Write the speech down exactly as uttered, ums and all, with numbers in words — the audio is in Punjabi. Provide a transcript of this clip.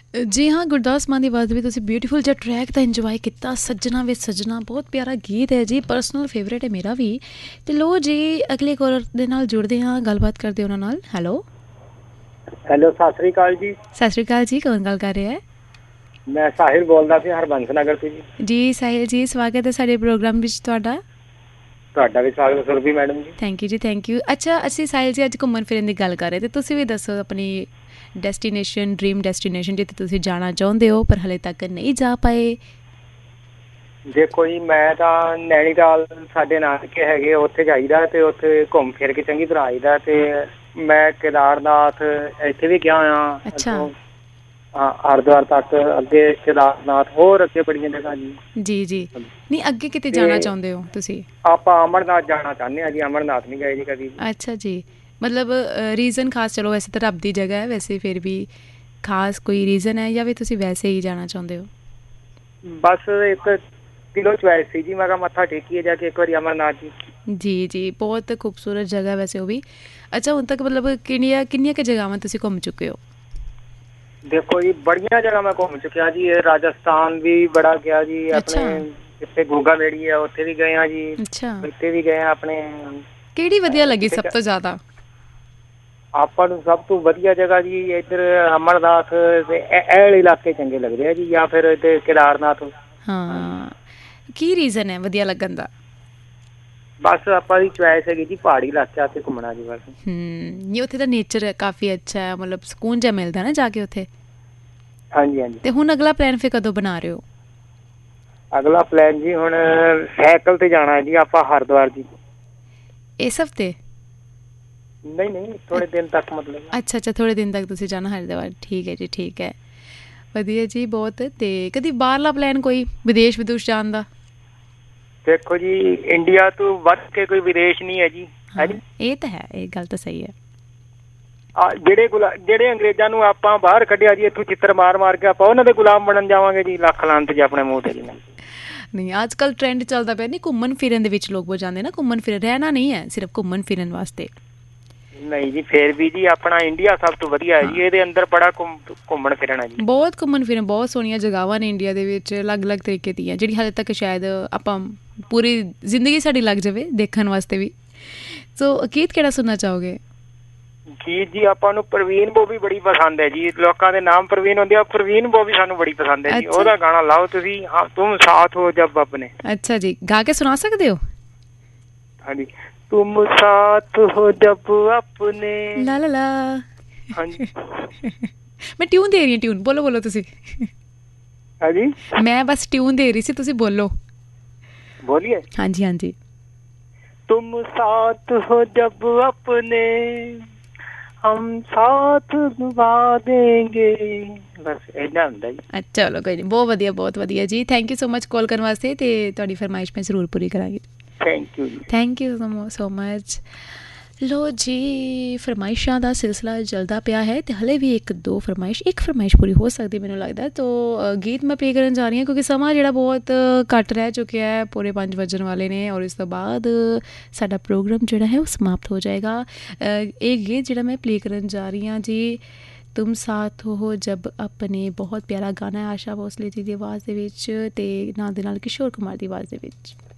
ਜੀ ਹਾਂ, ਗੁਰਦਾਸ ਮਾਨ ਦੀ ਆਵਾਜ਼ ਵਿੱਚ ਤੁਸੀਂ ਬਿਊਟੀਫੁਲ ਜਿਹਾ ਟਰੈਕ ਤਾਂ ਇੰਜੋਏ ਕੀਤਾ। ਸੱਜਣਾ ਵੇ ਸੱਜਣਾ ਬਹੁਤ ਪਿਆਰਾ ਗੀਤ ਹੈ ਜੀ, ਪਰਸਨਲ ਫੇਵਰੇਟ ਹੈ ਮੇਰਾ ਵੀ। ਅਤੇ ਲੋ ਜੀ ਅਗਲੇ ਕਾਲਰ ਦੇ ਨਾਲ ਜੁੜਦੇ ਹਾਂ, ਗੱਲਬਾਤ ਕਰਦੇ ਉਹਨਾਂ ਨਾਲ। ਹੈਲੋ ਹੈਲੋ, ਸਤਿ ਸ੍ਰੀ ਅਕਾਲ ਜੀ। ਸਤਿ ਸ਼੍ਰੀ ਅਕਾਲ ਜੀ, ਕੌਣ ਗੱਲ ਕਰ ਰਿਹਾ ਹੈ? ਮੈਂ ਸਾਹਿਲ ਬੋਲਦਾ ਸੀ, ਹਰਬੰਸ ਨਗਰ ਤੋਂ ਜੀ। ਜੀ ਸਾਹਿਲ ਜੀ, ਸਵਾਗਤ ਹੈ ਸਾਡੇ ਪ੍ਰੋਗਰਾਮ ਵਿੱਚ ਤੁਹਾਡਾ। ਤੁਹਾਡਾ ਵੀ ਸਵਾਗਤ ਸੁਰਭੀ ਮੈਡਮ ਜੀ। ਥੈਂਕ ਯੂ ਜੀ, ਥੈਂਕ ਯੂ। ਅੱਛਾ, ਅਸੀਂ ਸਾਹਿਲ ਜੀ ਅੱਜ ਘੁੰਮਣ ਫਿਰਨ ਦੀ ਗੱਲ ਕਰ ਰਹੇ, ਅਤੇ ਤੁਸੀਂ ਵੀ ਦੱਸੋ ਆਪਣੀ ਡੈਸਟੀਨੇਸ਼ਨ, ਡਰੀਮ ਡੈਸਟੀਨੇਸ਼ਨ ਜਿੱਥੇ ਤੁਸੀਂ ਜਾਣਾ ਚਾਹੁੰਦੇ ਹੋ ਪਰ ਹਾਲੇ ਤੱਕ ਨਹੀਂ ਜਾ ਪਾਏ। ਦੇਖੋ ਜੀ, ਮੈਂ ਤਾਂ ਨੈਣੀਤਾਲ ਸਾਡੇ ਨਾਨਕੇ ਹੈਗੇ, ਉੱਥੇ ਜਾਈਦਾ ਅਤੇ ਉੱਥੇ ਘੁੰਮ ਫਿਰ ਕੇ ਚੰਗੀ ਤਰ੍ਹਾਂ ਆਈਦਾ। ਅਤੇ ਮੈਂ ਕੇਦਾਰਨਾਥ ਇੱਥੇ ਵੀ ਗਿਆ ਹੋਇਆ। ਅੱਛਾ। ਹਾਂ, ਹਰਿਦੁਆਰ ਤੱਕ, ਅੱਗੇ ਕੇਦਾਰਨਾਥ, ਹੋਰ ਅੱਗੇ ਬੜੀਆਂ ਜਗ੍ਹਾ ਜੀ। ਜੀ ਜੀ, ਨਹੀਂ ਅੱਗੇ ਕਿਤੇ ਜਾਣਾ ਚਾਹੁੰਦੇ ਹੋ ਤੁਸੀਂ? ਆਪਾਂ ਅਮਰਨਾਥ ਜਾਣਾ ਚਾਹੁੰਦੇ ਹਾਂ ਜੀ। ਅਮਰਨਾਥ ਨਹੀਂ ਗਏ ਜੀ ਕਦੀ। ਅੱਛਾ ਜੀ, ਮਤਲਬ ਰੀਜ਼ਨ ਖਾਸ? ਚਲੋ ਵੈਸੇ ਤਾਂ ਰੱਬ ਦੀ ਜਗ੍ਹਾ ਹੈ, ਵੈਸੇ ਫਿਰ ਵੀ ਖਾਸ ਕੋਈ ਰੀਜ਼ਨ ਹੈ ਜਾਂ ਵੀ ਤੁਸੀਂ ਵੈਸੇ ਹੀ ਜਾਣਾ ਚਾਹੁੰਦੇ ਹੋ? ਬਸ ਇੱਕ ਦਿਲੋਂ ਚੁਆਇਸ ਸੀ ਜੀ, ਮੈਂ ਕਿਹਾ ਮੱਥਾ ਟੇਕੀਏ ਜਾ ਕੇ ਇੱਕ ਵਾਰੀ ਅਮਰਨਾਥ ਜੀ। ਜੀ ਜੀ, ਬਹੁਤ ਖੂਬਸੂਰਤ ਜਗ੍ਹਾ ਵੈਸੇ ਉਹ ਵੀ। ਅੱਛਾ, ਹੁਣ ਤੱਕ ਮਤਲਬ ਕਿੰਨੀਆਂ ਕਿੰਨੀਆਂ ਕੁ ਜਗ੍ਹਾਵਾਂ ਤੁਸੀਂ ਘੁੰਮ ਚੁੱਕੇ ਹੋ? ਦੇਖੋ ਜੀ, ਬੜੀਆਂ ਜਗ੍ਹਾ ਮੈਂ ਘੁੰਮ ਚੁੱਕਿਆ ਜੀ। ਇਹ ਰਾਜਸਥਾਨ ਵੀ ਬੜਾ ਗਿਆ ਜੀ, ਆਪਣੇ ਜਿੱਥੇ ਗੋਗਾ ਵੇੜੀ ਹੈ ਉੱਥੇ ਵੀ ਗਏ ਹਾਂ ਜੀ। ਅੱਛਾ, ਇੱਥੇ ਵੀ ਗਏ ਹਾਂ। ਆਪਣੇ ਕਿਹੜੀ ਵਧੀਆ ਲੱਗੀ ਸਭ ਤੋਂ ਜ਼ਿਆਦਾ? ਆਪਾਂ ਨੂੰ ਸਭ ਤੋਂ ਵਧੀਆ ਜਗ੍ਹਾ ਜੀ ਇੱਧਰ ਅਮਰਨਾਥ ਤੇ ਇਹ ਇਲਾਕੇ ਚੰਗੇ ਲੱਗਦੇ ਆ ਜੀ, ਜਾਂ ਫਿਰ ਇੱਥੇ ਕੇਦਾਰਨਾਥ। ਹਾਂ, ਕੀ ਰੀਜ਼ਨ ਹੈ ਵਧੀਆ ਲੱਗਣ ਦਾ? ਬਸ ਆਪਾਂ ਦੀ ਚੁਆਇਸ ਹੈਗੀ ਜੀ, ਪਹਾੜੀ ਇਲਾਕਿਆਂ ਤੇ ਘੁੰਮਣਾ ਜੀ ਬਸ। ਹੂੰ, ਨਹੀਂ ਉੱਥੇ ਦਾ ਨੇਚਰ ਕਾਫੀ ਅੱਛਾ ਹੈ, ਮਤਲਬ ਸਕੂਨ ਜਿਹਾ ਮਿਲਦਾ ਨਾ ਜਾ ਕੇ ਉੱਥੇ। ਹਾਂਜੀ ਹਾਂਜੀ। ਤੇ ਹੁਣ ਅਗਲਾ ਪਲਾਨ ਫਿਰ ਕਦੋਂ ਬਣਾ ਰਹੇ ਹੋ? ਅਗਲਾ ਪਲਾਨ ਜੀ ਹੁਣ ਸਾਈਕਲ ਤੇ ਜਾਣਾ ਹੈ ਜੀ ਆਪਾਂ ਹਰਿਦੁਆਰ ਜੀ। ਇਸ ਹਫ਼ਤੇ? ਨਹੀਂ ਨਹੀਂ, ਥੋੜੇ ਦਿਨ ਤੱਕ ਮਤਲਬ। ਅੱਛਾ ਅੱਛਾ, ਥੋੜੇ ਦਿਨ ਤੱਕ ਤੁਸੀਂ ਜਾਣਾ ਹਰਿਦੁਆਰ। ਠੀਕ ਹੈ ਜੀ, ਠੀਕ ਹੈ, ਵਧੀਆ ਜੀ ਬਹੁਤ। ਅਤੇ ਕਦੀ ਬਾਹਰਲਾ ਪਲਾਨ ਕੋਈ ਵਿਦੇਸ਼ ਵਿਦੂਸ਼ ਜਾਣ ਦਾ? ਦੇਖੋ ਜੀ, ਇੰਡੀਆ ਤੋਂ ਵੱਧ ਕੇ ਕੋਈ ਵਿਦੇਸ਼ ਨਹੀਂ ਹੈ ਜੀ। ਹੈ ਜੀ, ਇਹ ਤਾਂ ਹੈ, ਇਹ ਗੱਲ ਤਾਂ ਸਹੀ ਹੈ। ਜਿਹੜੇ ਗੁਲਾ ਜਿਹੜੇ ਅੰਗਰੇਜ਼ਾਂ ਨੂੰ ਆਪਾਂ ਬਾਹਰ ਕੱਢਿਆ ਜੀ, ਇੱਥੋਂ ਚਿੱਤਰ ਮਾਰ ਮਾਰ ਕੇ ਆਪਾਂ ਉਹਨਾਂ ਦੇ ਗੁਲਾਮ ਬਣਨ ਜਾਵਾਂਗੇ ਜੀ। ਲੱਖ ਲਾਹਨਤ ਜੀ ਆਪਣੇ ਮੂੰਹ ਤੇ ਜੀ। ਨਹੀਂ, ਅੱਜ ਕੱਲ੍ਹ ਟਰੈਂਡ ਚੱਲਦਾ ਪਿਆ ਨਹੀਂ, ਘੁੰਮਣ ਫਿਰਨ ਦੇ ਵਿੱਚ ਲੋਕ ਬਹੁਤ ਜਾਂਦੇ ਨਾ। ਘੁੰਮਣ ਫਿਰਨ ਰਹਿਣਾ ਨਹੀਂ ਹੈ, ਸਿਰਫ ਘੁੰਮਣ ਫਿਰਨ ਵਾਸਤੇ। ਨਹੀਂ ਜੀ, ਫੇਰ ਵੀ ਜੀ ਆਪਣਾ ਇੰਡੀਆ ਸਭ ਤੋਂ ਵਧੀਆ ਹੈ ਜੀ। ਇਹਦੇ ਅੰਦਰ ਬੜਾ ਘੁੰਮਣ ਫਿਰਨਾ ਜੀ, ਬਹੁਤ ਘੁੰਮਣ ਫਿਰਨ, ਬਹੁਤ ਸੋਹਣੀਆਂ ਜਗ੍ਹਾਵਾਂ ਨੇ ਇੰਡੀਆ ਦੇ ਵਿੱਚ, ਅਲੱਗ ਅਲੱਗ ਤਰੀਕੇ ਦੀਆਂ, ਜਿਹੜੀ ਹਾਲੇ ਤੱਕ ਸ਼ਾਇਦ ਆਪਾਂ ਪੂਰੀ ਜ਼ਿੰਦਗੀ ਸਾਡੀ ਲੱਗ ਜਾਵੇ ਦੇਖਣ ਵਾਸਤੇ ਵੀ। ਸੋ ਗੀਤ ਕਿਹੜਾ ਸੁਣਨਾ ਚਾਹੋਗੇ? ਗੀਤ ਜੀ ਆਪਾਂ ਨੂੰ ਪ੍ਰਵੀਨ ਬੋਬੀ ਬੜੀ ਪਸੰਦ ਹੈ ਜੀ। ਲੋਕਾਂ ਦੇ ਨਾਮ ਪ੍ਰਵੀਨ ਹੁੰਦੇ ਆ, ਪ੍ਰਵੀਨ ਬੋਬੀ ਸਾਨੂੰ ਬੜੀ ਪਸੰਦ ਹੈ ਜੀ। ਉਹਦਾ ਗਾਣਾ ਲਾਓ ਤੁਸੀਂ, ਤੁਮ ਸਾਥ ਹੋ ਜਬ ਆਪਣੇ। ਅੱਛਾ ਜੀ, ਗਾ ਕੇ ਸੁਣਾ ਸਕਦੇ ਹੋ? ਹਾਂਜੀ। तुम साथ हो जब अपने। ला ला ला। हाँ जी। मैं ट्यून दे रही हूँ, ट्यून बोलो बोलो तुसी। हाँ जी, मैं बस ट्यून दे रही सी, तुसी बोलो। बोलिए। हाँ जी हाँ जी। तुम साथ हो जब अपने, हम साथ निभा देंगे। बस इन्ना ਹੁੰਦਾ ਜੀ। ਚਲੋ ਕੋਈ ਨਹੀਂ, ਬਹੁਤ ਵਧੀਆ ਬਹੁਤ ਵਧੀਆ ਜੀ। ਥੈਂਕ ਯੂ ਸੋ ਮਚ ਕਾਲ ਕਰਨ ਵਾਸਤੇ, ਅਤੇ ਤੁਹਾਡੀ ਫਰਮਾਇਸ਼ ਮੈਂ ਜ਼ਰੂਰ ਪੂਰੀ ਕਰਾਂਗੀ। ਥੈਂਕ ਯੂ ਜੀ, ਥੈਂਕ ਯੂ ਸੋ ਮਚ। ਲੋ ਜੀ, ਫਰਮਾਇਸ਼ਾਂ ਦਾ ਸਿਲਸਿਲਾ ਚੱਲਦਾ ਪਿਆ ਹੈ, ਅਤੇ ਹਲੇ ਵੀ ਇੱਕ ਦੋ ਫਰਮਾਇਸ਼ ਇੱਕ ਫਰਮਾਇਸ਼ ਪੂਰੀ ਹੋ ਸਕਦੀ ਮੈਨੂੰ ਲੱਗਦਾ। ਤੋ ਗੀਤ ਮੈਂ ਪਲੇ ਕਰਨ ਜਾ ਰਹੀ ਹਾਂ, ਕਿਉਂਕਿ ਸਮਾਂ ਜਿਹੜਾ ਬਹੁਤ ਘੱਟ ਰਹਿ ਚੁੱਕਿਆ ਹੈ, ਪੂਰੇ ਪੰਜ ਵੱਜਣ ਵਾਲੇ ਨੇ, ਔਰ ਇਸ ਤੋਂ ਬਾਅਦ ਸਾਡਾ ਪ੍ਰੋਗਰਾਮ ਜਿਹੜਾ ਹੈ ਉਹ ਸਮਾਪਤ ਹੋ ਜਾਏਗਾ। ਇਹ ਗੀਤ ਜਿਹੜਾ ਮੈਂ ਪਲੇ ਕਰਨ ਜਾ ਰਹੀ ਹਾਂ ਜੀ, ਤੁਮ ਸਾਥ ਹੋ ਜਬ ਆਪਣੇ, ਬਹੁਤ ਪਿਆਰਾ ਗਾਣਾ ਹੈ, ਆਸ਼ਾ ਭੋਸਲੇ ਜੀ ਦੀ ਆਵਾਜ਼ ਦੇ ਵਿੱਚ, ਅਤੇ ਨਾਲ ਦੇ ਨਾਲ ਕਿਸ਼ੋਰ ਕੁਮਾਰ ਦੀ ਆਵਾਜ਼ ਦੇ ਵਿੱਚ।